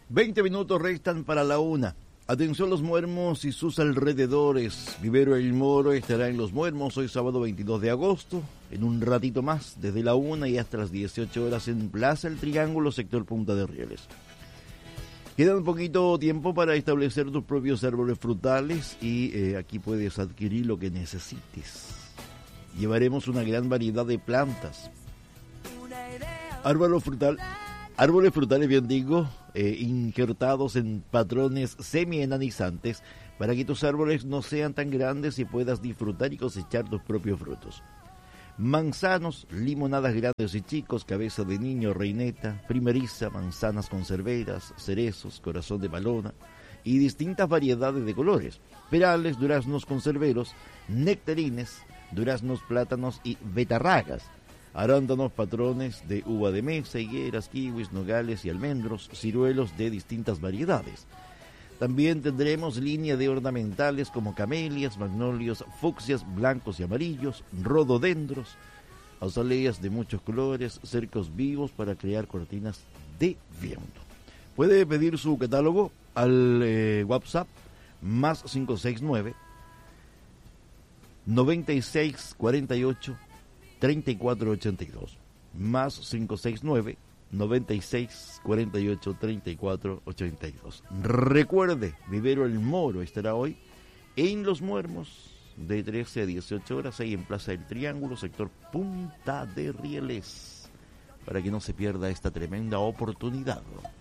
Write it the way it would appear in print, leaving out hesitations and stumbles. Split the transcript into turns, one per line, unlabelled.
20 minutos restan para la 1. Atención Los Muermos y sus alrededores. Vivero El Moro estará en Los Muermos hoy sábado 22 de agosto. En un ratito más, desde la 1 y hasta las 18 horas en Plaza El Triángulo, sector Punta de Rieles. Queda un poquito tiempo para establecer tus propios árboles frutales y aquí puedes adquirir lo que necesites. Llevaremos una gran variedad de plantas. Árboles frutales, bien digo, injertados en patrones semi-enanizantes para que tus árboles no sean tan grandes y puedas disfrutar y cosechar tus propios frutos. Manzanos, limonadas grandes y chicos, cabeza de niño, reineta, primeriza, manzanas conserveras, cerezos, corazón de palona y distintas variedades de colores. Perales, duraznos conserveros, nectarines, duraznos, plátanos y betarragas. Arándanos, patrones de uva de mesa, higueras, kiwis, nogales y almendros, ciruelos de distintas variedades. También tendremos línea de ornamentales como camelias, magnolios, fucsias, blancos y amarillos, rododendros, azaleas de muchos colores, cercos vivos para crear cortinas de viento. Puede pedir su catálogo al WhatsApp más 569 9648 3482 más 569 9648 3482. Recuerde, Vivero El Moro estará hoy en Los Muermos de 13 a 18 horas ahí en Plaza del Triángulo, sector Punta de Rieles, para que no se pierda esta tremenda oportunidad.